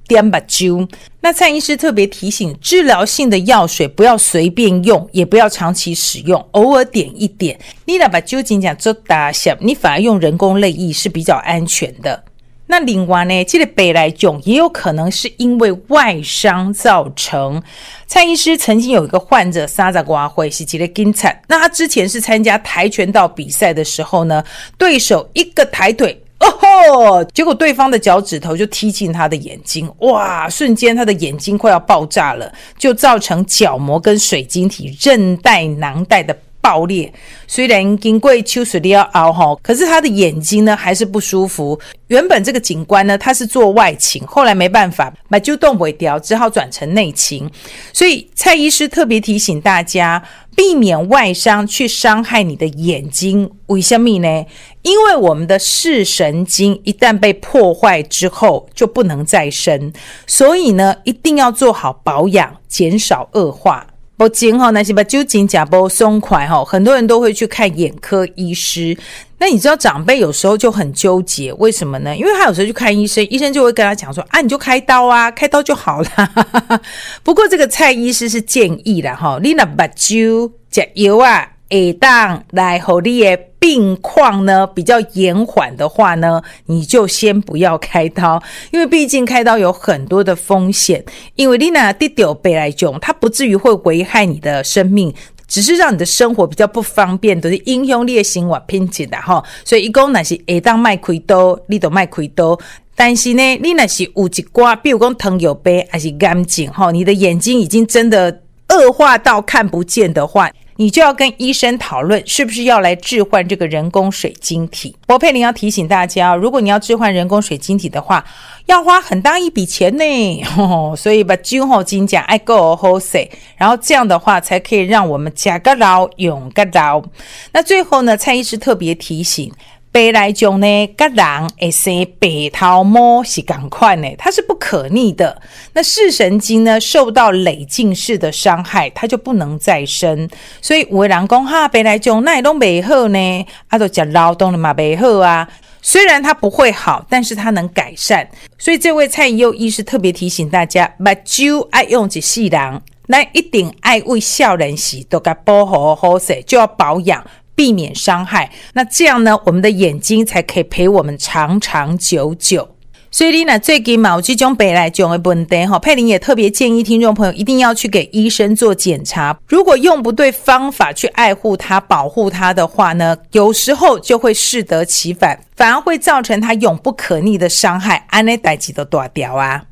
点目睭。那蔡医师特别提醒，治疗性的药水不要随便用，也不要长期使用，偶尔点一点。你若目睭真的做大小，你反而用人工泪液是比较安全的。那另外呢，这个白内障也有可能是因为外伤造成。蔡医师曾经有一个患者30多岁是一个警察，那他之前是参加跆拳道比赛的时候呢，对手一个抬腿结果对方的脚趾头就踢进他的眼睛，哇，瞬间他的眼睛快要爆炸了，就造成角膜跟水晶体韧带囊袋的爆裂。虽然经过手术了后，可是他的眼睛呢还是不舒服。原本这个警官呢他是做外勤，后来没办法目睭动不掉，只好转成内勤。所以蔡医师特别提醒大家，避免外伤去伤害你的眼睛。为什么呢？因为我们的视神经一旦被破坏之后就不能再生，所以呢一定要做好保养，减少恶化。不然那是目睭真的不松快，很多人都会去看眼科医师。那你知道长辈有时候就很纠结，为什么呢？因为他有时候去看医生，医生就会跟他讲说你就开刀啊，开刀就好了。不过这个蔡医师是建议啦，你若目睭吃药啊会当来让你的病况呢比较延缓的话呢，你就先不要开刀，因为毕竟开刀有很多的风险。因为你若得到白内障，它不至于会危害你的生命，只是让你的生活比较不方便，就是影响你的生活品质啦齁。所以他说若是会当别开刀，你就别开刀。但是呢，你若是有一寡比如说糖尿病还是癌症齁，你的眼睛已经真的恶化到看不见的话，你就要跟医生讨论是不是要来置换这个人工水晶体。博佩玲要提醒大家，如果你要置换人工水晶体的话，要花很大一笔钱呢，所以把金后金奖爱够好势，然后这样的话才可以让我们吃个老用个老。那最后呢，蔡医师特别提醒，白内障呢跟人会生白头毛是同款的，它是不可逆的。那视神经呢受到累近视的伤害，它就不能再生。所以有的人说白内障那也都不好呢，就吃老东的嘛不好啊。虽然它不会好，但是它能改善。所以这位蔡宜佑医师特别提醒大家，目睭爱用一世人，咱一定爱为少年时都给保护好势，就要保养，避免伤害。那这样呢，我们的眼睛才可以陪我们长长久久。所以你若最近有这种白内障的问题，佩玲也特别建议听众朋友一定要去给医生做检查。如果用不对方法去爱护它、保护它的话呢，有时候就会适得其反，反而会造成它永不可逆的伤害，这样的事情就大条啊。